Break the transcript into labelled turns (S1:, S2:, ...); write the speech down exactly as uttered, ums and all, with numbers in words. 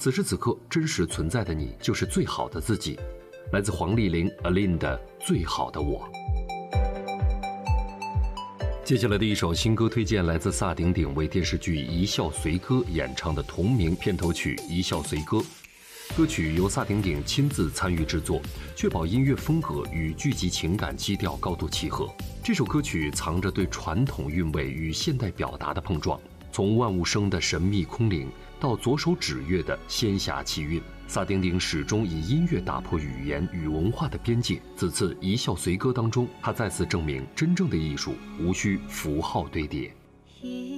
S1: 此时此刻真实存在的你就是最好的自己。来自黄丽玲 Aline 的最好的我。接下来的一首新歌推荐来自萨顶顶为电视剧《一笑随歌》演唱的同名片头曲《一笑随歌》。歌曲由萨顶顶亲自参与制作，确保音乐风格与剧集情感基调高度契合。这首歌曲藏着对传统韵味与现代表达的碰撞，从万物生的神秘空灵到左手指月的仙侠气韵，萨顶顶始终以音乐打破语言与文化的边界。此次《一笑随歌》当中，他再次证明真正的艺术无需符号堆叠。